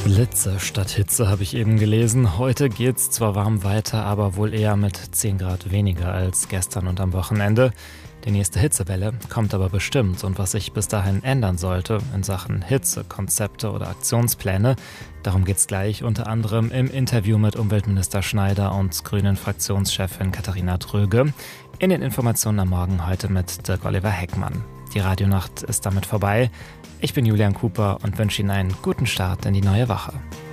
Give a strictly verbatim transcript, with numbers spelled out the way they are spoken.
Blitze statt Hitze habe ich eben gelesen. Heute geht's zwar warm weiter, aber wohl eher mit zehn Grad weniger als gestern und am Wochenende. Die nächste Hitzewelle kommt aber bestimmt, und was sich bis dahin ändern sollte in Sachen Hitzekonzepte oder Aktionspläne, darum geht's gleich unter anderem im Interview mit Umweltminister Schneider und Grünen-Fraktionschefin Katharina Dröge. In den Informationen am Morgen heute mit Dirk-Oliver Heckmann. Die Radionacht ist damit vorbei. Ich bin Julian Cooper und wünsche Ihnen einen guten Start in die neue Woche.